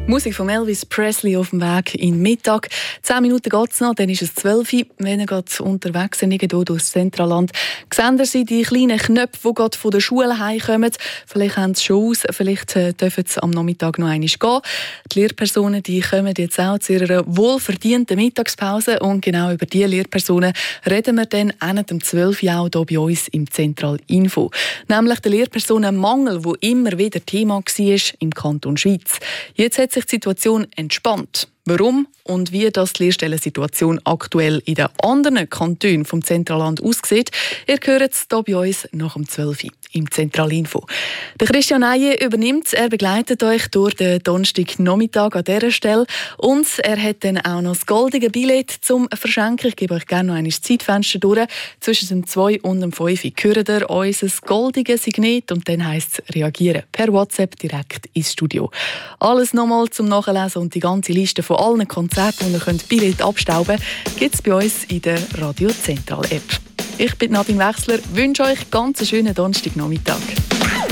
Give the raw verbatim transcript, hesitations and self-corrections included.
Musik von Elvis Presley auf dem Weg in den Mittag. Zehn Minuten geht es noch, dann ist es zwölf Uhr. Wenn ihr gerade unterwegs seid, irgendwo durch das Zentralland, sehen Sie die kleinen Knöpfe, die gerade von der Schule heimkommen. Vielleicht haben sie schon aus, vielleicht äh, dürfen sie am Nachmittag noch einmal gehen. Die Lehrpersonen die kommen jetzt auch zu ihrer wohlverdienten Mittagspause. Und genau über diese Lehrpersonen reden wir dann um zwölf Uhr auch hier bei uns im Zentral Info. Nämlich der Lehrpersonenmangel, der immer wieder Thema war im Kanton Schwyz. Jetzt hat sich die Situation entspannt. Warum und wie das die Lehrstellensituation aktuell in den anderen Kantonen vom Zentralland aussieht, ihr hört es hier bei uns nach um zwölf Uhr im Zentralinfo. Der Christian Eije übernimmt, er begleitet euch durch den Donnerstagnachmittag an dieser Stelle und er hat dann auch noch das goldige Billett zum Verschenken. Ich gebe euch gerne noch ein Zeitfenster durch. Zwischen dem zwei und dem fünf hört ihr unser goldiges Signet und dann heisst es reagieren per WhatsApp direkt ins Studio. Alles nochmal zum Nachlesen und die ganze Liste von allen Konzerten, die ihr könnt Billett abstauben könnt, gibt es bei uns in der Radio Zentral App. Ich bin Nadine Wechsler, wünsche euch ganz einen schönen Donnerstagnachmittag.